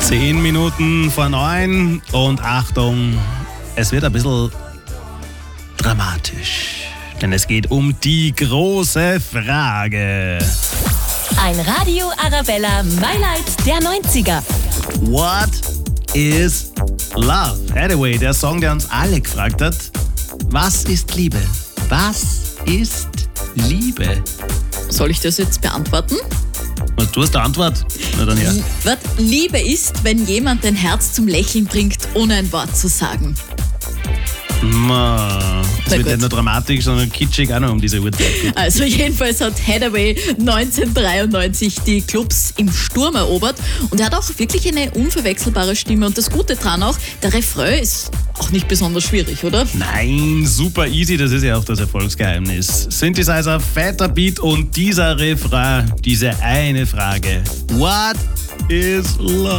10 Minuten vor 9 und Achtung, es wird ein bisschen dramatisch, denn es geht um die große Frage. Ein Radio Arabella Highlight der 90er. What is love? Anyway, der Song, der uns alle gefragt hat, was ist Liebe? Was ist Liebe? Soll ich das jetzt beantworten? Was, du hast die Antwort? Na dann ja. Was Liebe ist, wenn jemand dein Herz zum Lächeln bringt, ohne ein Wort zu sagen. Das wird nicht nur dramatisch, sondern kitschig auch noch um diese Uhrzeit. Also jedenfalls hat Hathaway 1993 die Clubs im Sturm erobert und er hat auch wirklich eine unverwechselbare Stimme. Und das Gute dran auch, der Refrain ist auch nicht besonders schwierig, oder? Nein, super easy, das ist ja auch das Erfolgsgeheimnis. Synthesizer, fetter Beat und dieser Refrain, diese eine Frage. What is love?